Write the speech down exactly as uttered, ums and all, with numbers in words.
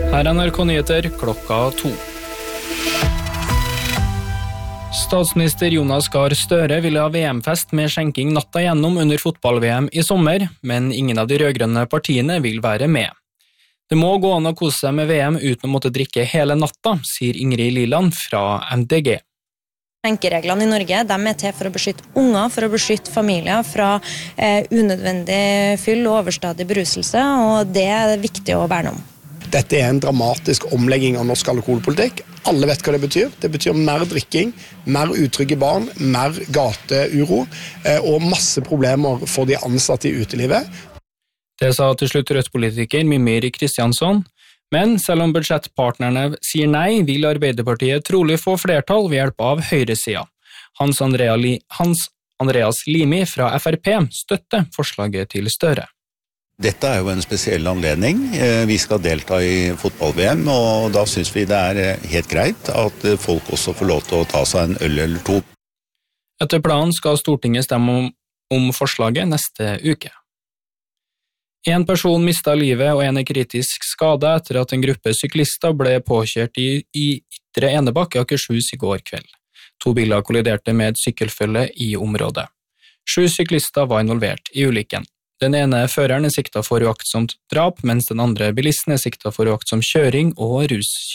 Her er N R K Nyheter klokka to. Statsminister Jonas Gahr Støre ville ha V M-fest med skjenking natta gjennom under fotball-V M i sommer, men ingen av de rødgrønne partiene vil være med. Det må gå an å kose seg med V M uten å måtte drikke hele natta, sier Ingrid Liland fra M D G. Skjenkereglene i Norge de er til for å beskytte unger, for å beskytte familier fra eh, unødvendig fyll og overstadig beruselse, og det er viktig å verne om. Dette er en dramatisk omlegging av norsk alkoholpolitikk. Alle vet hva det betyr. Det betyr mer drikking, mer utrygge barn, mer gateuro eh, og masse problemer for de ansatte i utelivet. Det sa til slutt Rødt-politiker Mimir Kristiansson. Men selv om budsjettpartnerne sier nei, vil Arbeiderpartiet trolig få flertall ved hjelp av høyresida. Hans, Andrea Li, Hans Andreas Limi fra F R P støtter forslaget til Støre. Dette er jo en spesiell anledning. Vi skal delta i fotball-V M, og da synes vi det er helt greit at folk også får lov til å ta seg en øl eller to. Etter planen skal Stortinget stemme om, om forslaget neste uke. En person mistet livet og en er kritisk skadet etter at en gruppe syklister ble påkjørt i, i Ytre Enebakk i Akershus i går kveld. To biler kolliderte med et sykkelfølge i området. Sju syklister var involvert i ulykken. Den ene føreren er siktet for uaktsomt drap, mens den andre bilisten er siktet for uaktsom kjøring og rus.